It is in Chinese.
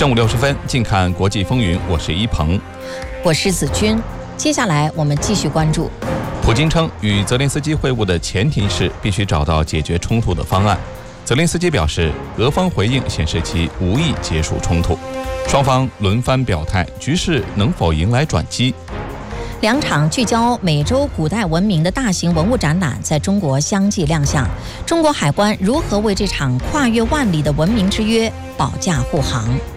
正午60分，近看国际风云，我是一鹏， 我是子君。接下来我们继续关注。 普京称，与泽连斯基会晤的前提是必须找到解决冲突的方案。泽连斯基表示，俄方回应显示其无意结束冲突。双方轮番表态，局势能否迎来转机？ 两场聚焦美洲古代文明的大型文物展览在中国相继亮相。中国海关如何为这场跨越万里的文明之约保驾护航？